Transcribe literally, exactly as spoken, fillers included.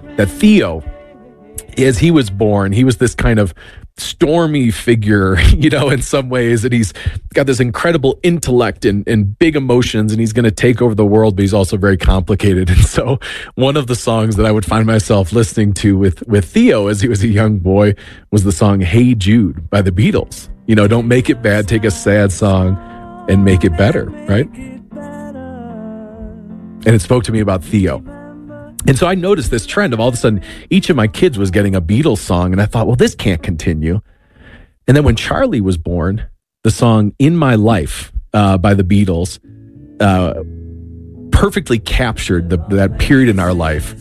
that Theo, as he was born, he was this kind of stormy figure, you know, in some ways, and he's got this incredible intellect and, and big emotions, and he's going to take over the world, but he's also very complicated. And so one of the songs that I would find myself listening to with, with Theo as he was a young boy was the song Hey Jude by the Beatles. You know, don't make it bad, take a sad song and make it better, right? And it spoke to me about Theo. And so I noticed this trend of all of a sudden, each of my kids was getting a Beatles song. And I thought, well, this can't continue. And then when Charlie was born, the song In My Life uh, by the Beatles uh, perfectly captured the, that period in our life